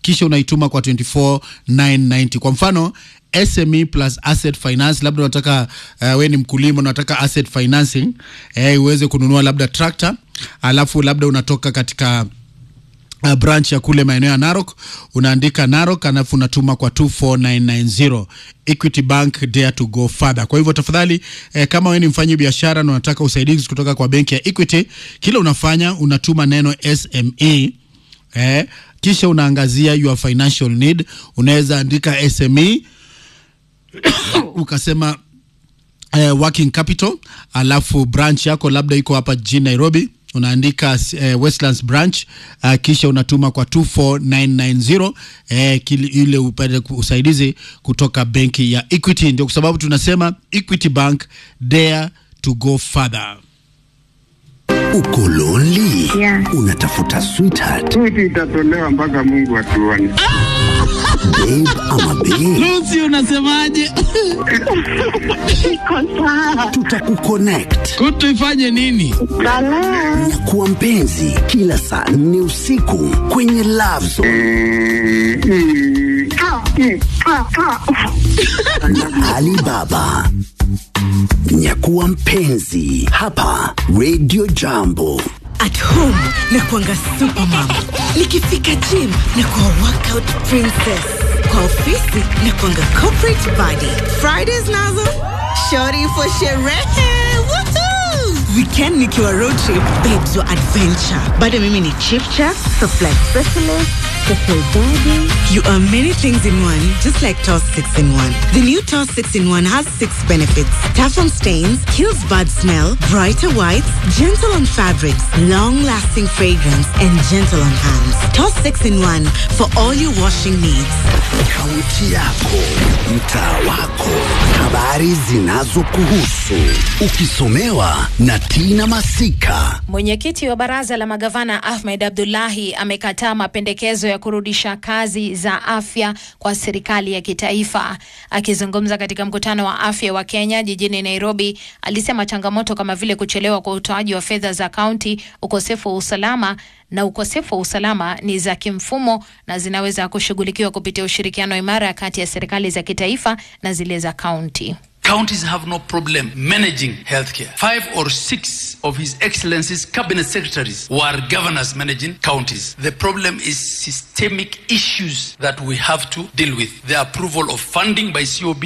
kisha unaituma kwa 24990. Kwa mfano SME plus asset finance, labda unataka wewe ni mkulima unataka asset financing uweze kununua labda tractor, alafu labda unatoka katika branch ya kule maeneo ya Narok, unaandika Narok alafu unatuma kwa 24990. Equity Bank, dare to go further. Kwa hivyo tafadhali kama wewe ni mfanyi biashara na unataka usaidizi kutoka kwa benki ya Equity, kila unafanya unatuma neno SME kisha unaangazia your financial need. Unaweza andika SME ukasema working capital, alafu branch yako labda iko hapa jijini Nairobi, unaandika Westlands branch, kisha unatuma kwa 24990 ile upate usaidizi kutoka benki ya Equity. Ndio kwa sababu tunasema Equity Bank, dare to go further. Uko lonely? Yeah. Unatafuta sweetheart? Sweetie itatolewa mpaka Mungu atuone. Babe ama babe? Lucy unasemaje? Iko sawa. Tutakuconnect. Kutuifanye nini? Balaa. Nyakuwa mpenzi kila saa 4 usiku kwenye Love Zone. Alibaba. Nyakuwa mpenzi hapa Radio Jambo. At home na kuanga supermom, nikifika gym na kuwa workout princess, kwa ofisi na kuanga corporate body. Fridays nazo shorty for sherehe. Woohoo! Weekend nikiwa road trip, babes wa adventure. Bado mimi ni chief chef, supply specialist, supply daddy. You are many things in one, just like Toss 6 in 1. The new Toss 6 in 1 has 6 benefits. Tough on stains, kills bad smell, brighter whites, gentle on fabrics, long-lasting fragrance, and gentle on hands. Toss 6 in 1 for all your washing needs. Kaunti yako, mtaa wako, habari zinazokuhusu, ukisomewa na Tina Masika. Mwenyekiti wa baraza la magavana Ahmed Abdullahi amekataa mapendekezo ya kurudisha kazi za afya kwa serikali ya kitaifa. Akizungumza katika mkutano wa afya wa Kenya jijini Nairobi, alisema changamoto kama vile kuchelewa kwa utoaji wa fedha za kaunti, ukosefu wa usalama ni za kimfumo na zinaweza kushughulikiwa kupitia ushirikiano imara kati ya serikali za kitaifa na zile za kaunti. Counties have no problem managing healthcare. 5 or 6 of His Excellency's cabinet secretaries were governors managing counties. The problem is systemic issues that we have to deal with. The approval of funding by COB.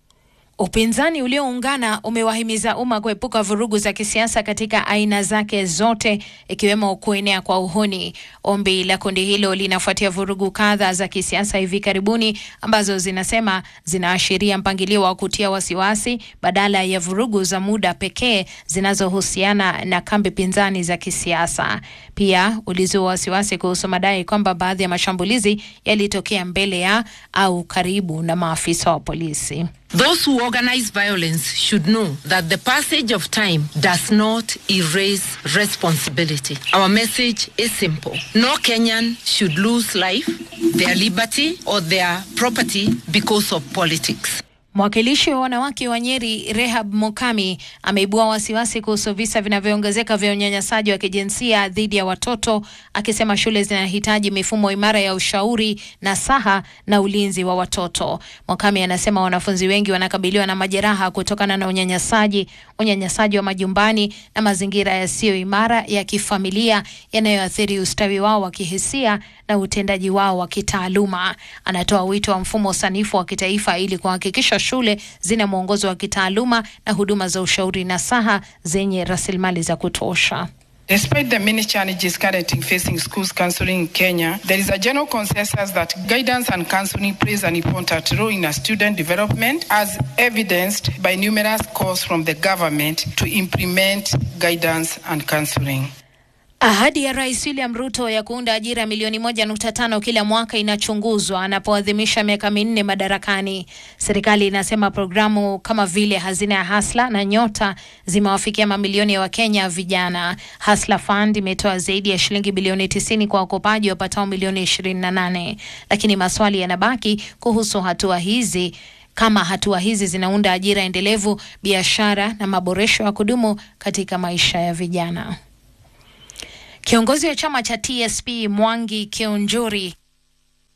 Upinzani ulioungana umewahimiza umma kuepuka vurugu za kisiasa katika aina zake zote, ikiwemo kuenea kwa uhuni. Ombi la kundi hilo linafuatia vurugu kadhaa za kisiasa hivi karibuni ambazo zinasema zinaashiria mpangilio wa kutia wasiwasi badala ya vurugu za muda pekee zinazohusiana na kambi pinzani za kisiasa. Pia ulizua wasiwasi kuhusu madai kwamba baadhi ya mashambulizi yalitokea mbele ya au karibu na maafisa wa polisi. Those who organize violence should know that the passage of time does not erase responsibility. Our message is simple. No Kenyan should lose life, their liberty, or their property because of politics. Mwakilishi wa wanawake wa Nyeri Rehab Mokami ameibua wasiwasi kuhusu visa vinavyoongezeka vya unyanyasaji wa kijinsia dhidi ya watoto, akisema shule zinahitaji mifumo imara ya ushauri nasaha na ulinzi wa watoto. Mokami anasema wanafunzi wengi wanakabiliwa na majeraha kutokana na unyanyasaji wa majumbani na mazingira yasiyo imara ya kifamilia yanayoathiri ustawi wao wa kihisia na utendaji wao wa kitaaluma. Anatoa wito wa mfumo sanifu wa kitaifa ili kuhakikisha shule zina mwongozo wa kitaaluma na huduma za ushauri nasaha zenye rasilimali za kutosha. Despite the many challenges currently facing schools counseling in Kenya, there is a general consensus that guidance and counseling plays an important role in a student development, as evidenced by numerous calls from the government to implement guidance and counseling. Ahadi ya Rais William Ruto ya kuunda ajira milioni 1.5 kila mwaka inachunguzwa anapoadhimisha miaka 4 madarakani. Serikali inasema programu kama vile hazina ya Hasla na Nyota zimewafikia mamilioni ya Wakenya vijana. Hasla Fund imetoa zaidi ya shilingi bilioni 90 kwa wakopaji wapatao milioni 28. Lakini maswali yanabaki kuhusu hatua hizi. Kama hatua hizi zinaunda ajira endelevu, biashara na maboresho ya kudumu katika maisha ya vijana. Kiongozi wa chama cha TSP Mwangi Kionjuri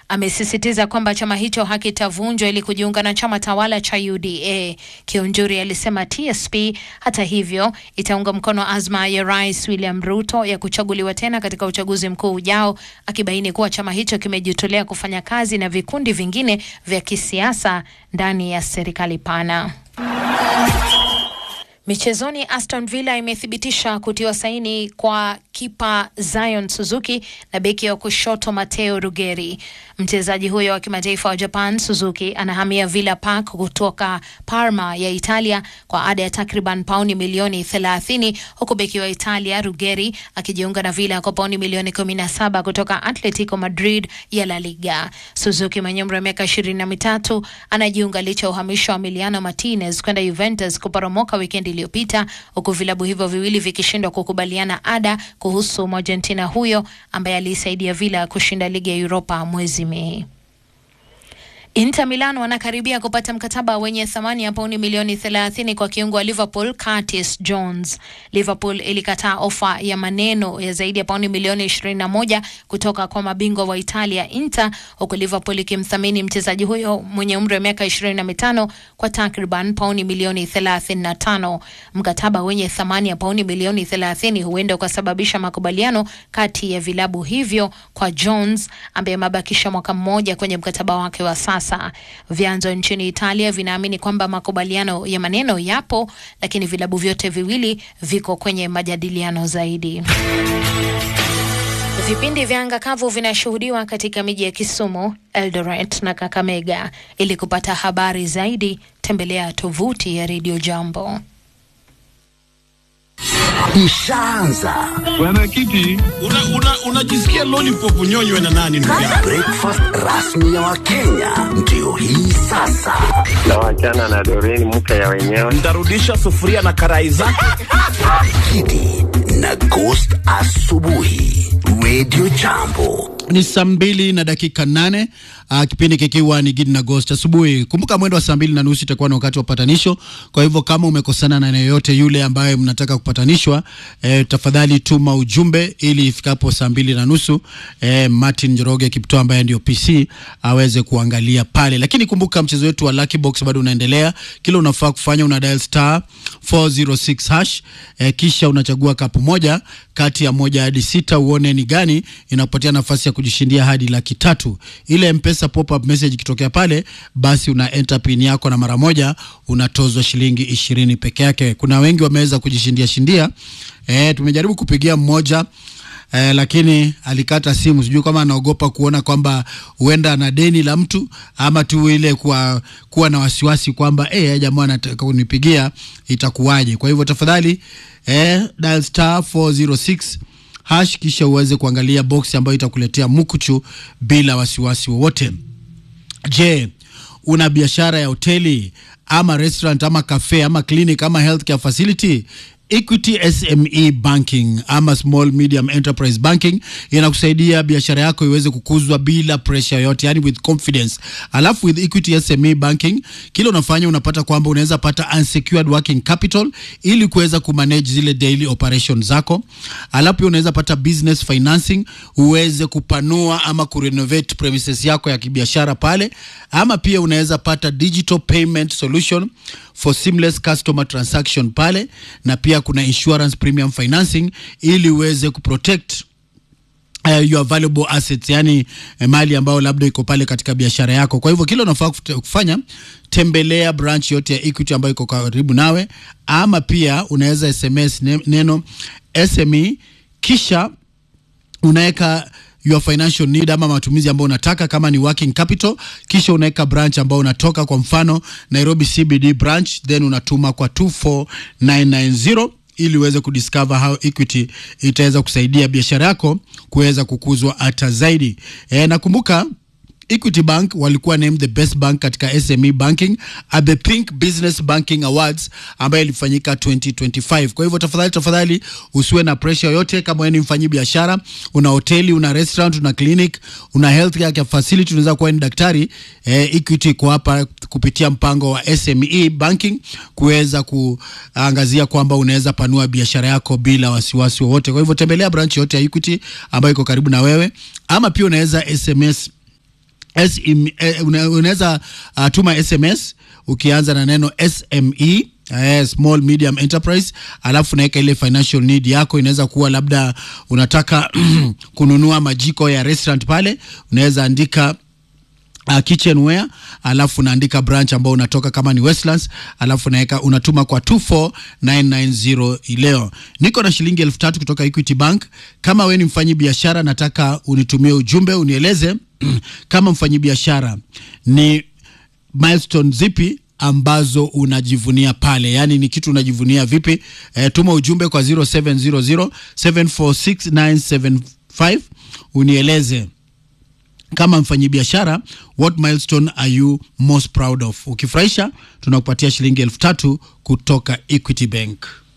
amesisitiza kwamba chama hicho hakitavunjwa ili kujiunga na chama tawala cha UDA. Kiunjuri alisema TSP hata hivyo itaunga mkono azma ya Rais William Ruto ya kuchaguliwa tena katika uchaguzi mkuu ujao, akibaini kuwa chama hicho kimejitolea kufanya kazi na vikundi vingine vya kisiasa ndani ya serikali pana. Michezoni, Aston Villa imethibitisha kutiwa saini kwa kipa Zion Suzuki na beki wa kushoto Matteo Ruggeri. Mchezaji huyo wa kimataifa wa Japan, Suzuki, anahamia Villa Park kutoka Parma ya Italia kwa ada ya takriban pauni milioni 30, huku beki wa Italia Ruggeri akijiunga na Villa kwa pauni milioni 17 kutoka Atletico Madrid ya La Liga. Suzuki mwenye umri wa miaka 23 anajiunga licha uhamisho wa Emiliano Martinez kwenda Juventus kuporomoka weekend iliyopita, huku vilabu hivyo viwili vikishindwa kukubaliana ada kuhusu Argentina huyo ambaye alisaidia Villa kushinda ligi ya Europa mwezi Mei. Inter Milan wanakaribia kupata mkataba wenye thamani ya pauni milioni 30 kwa kiungo wa Liverpool Curtis Jones. Liverpool ilikataa ofa ya maneno ya zaidi ya pauni milioni 21 kutoka kwa mabingwa wa Italia Inter, huku Liverpool ikimthamini mchezaji huyo mwenye umri wa miaka 25 kwa takriban pauni milioni 35. Mkataba wenye thamani ya pauni milioni 30 huenda ukasababisha makubaliano kati ya vilabu hivyo kwa Jones ambaye mabakisha mwaka mmoja kwenye mkataba wake wa sasa. Vyanzo nchini Italia vinaamini kwamba makubaliano ya maneno yapo, lakini vilabu vyote viwili viko kwenye majadiliano zaidi. Vipindi vya anga kavu vinashuhudiwa katika miji ya Kisumu, Eldoret na Kakamega. Ili kupata habari zaidi, tembelea tovuti ya Radio Jambo. Ishaanza. Bwana Kiti, unajisikia lollipop nyonywe na nani ndugu yangu? Breakfast rasmi ya Wakenya ndio hii sasa. Na wachana na Doreen mke ya wenyewe. Nitarudisha sufuria na karai zake. Kiti na Ghost asubuhi. Radio Jambo. Ni 2:08, kipindi kikiwa ni Gidi na Ghost asubuhi. Kumbuka mwendo wa 2:30 itakuwa na wakati wa patanisho. Kwa hivyo kama umekosana na yeyote yule ambaye mnataka kupatanishwa, tafadhali tuma ujumbe ili ifikapo 2:30 Martin Njoroge Kipto ambaye ndio PC aweze kuangalia pale. Lakini kumbuka mchezo wetu wa Lucky Box bado unaendelea. Kile unafaa kufanya una dial *406#, kisha unachagua kapu moja kati ya 1 hadi 6 uone ni gani inakupatia nafasi ya kujishindia hadi 300,000. Ile M-Pesa pop-up message ikitokea pale, basi una enter pin yako na mara moja unatozwa shilingi 20 peke yake. Kuna wengi wameweza kujishindia. Tumejaribu kupigia mmoja lakini alikata simu. Sijui kama anaogopa kuona kwamba huenda na deni la mtu ama tu ile kuwa na wasiwasi kwamba jamaa anataka kunipigia itakuwaje. Kwa hivyo tafadhali dial *406# kisha uweze kuangalia box ambayo itakuletea mkuchu bila wasiwasi wowote. Je, una biashara ya hoteli ama restaurant ama cafe ama clinic ama healthcare facility? Equity SME Banking ama Small Medium Enterprise Banking inakusaidia biashara yako iweze kukuzwa bila pressure yote, yani with confidence. Alafu with Equity SME Banking, kile unafanya unapata kwamba unaweza pata unsecured working capital ili kuweza kumanage zile daily operations zako. Alafu unaweza pata business financing uweze kupanua ama kurenovate premises yako ya kibiashara pale. Ama pia unaweza pata digital payment solution for seamless customer transaction pale, na pia kuna insurance premium financing ili uweze kuprotect your valuable assets, yani mali ambayo labda iko pale katika biashara yako. Kwa hivyo kile unafaa kufanya, tembelea branch yote ya Equity ambayo iko karibu nawe, ama pia unaweza SMS neno SME kisha unaweka your financial need ama matumizi ambayo unataka, kama ni working capital, kisha unaweka branch ambayo unatoka, kwa mfano Nairobi CBD branch, then unatuma kwa 24990 ili uweze kudiscover how Equity itaweza kusaidia biashara yako kuweza kukuzwa hata zaidi. Nakumbuka Equity Bank walikuwa named the best bank katika SME banking at the Pink Business Banking Awards ambayo ilifanyika 2025. Kwa hivyo tafadhali usiwe na pressure yote. Kama wewe ni mfanyi biashara, una hoteli, una restaurant, una clinic, una healthcare facility, unaweza kuwa ni daktari, Equity kwa hapa kupitia mpango wa SME banking kuweza kuangazia kwamba unaweza panua biashara yako bila wasiwasi wowote. Kwa hivyo tembelea branch yote ya Equity ambayo iko karibu na wewe, ama pia unaweza SMS unaweza tuma SMS ukianza na neno SME, small medium enterprise, alafu naweka ile financial need yako. Inaweza kuwa labda unataka kununua majiko ya restaurant pale, unaweza andika kitchenware, alafu unaandika branch ambao unatoka kama ni Westlands, alafu naweka unatuma kwa 24990 leo. Niko na shilingi 3000 kutoka Equity Bank. Kama wewe ni mfanyi biashara, nataka unitumie ujumbe unieleze kama mfanyi biashara ni milestone zipi ambazo unajivunia pale, yani ni kitu unajivunia vipi. Tuma ujumbe kwa 0700746975 unieleze kama mfanyibiashara, what milestone are you most proud of. Ukifurahisha tunakupatia shilingi 3000 kutoka Equity Bank.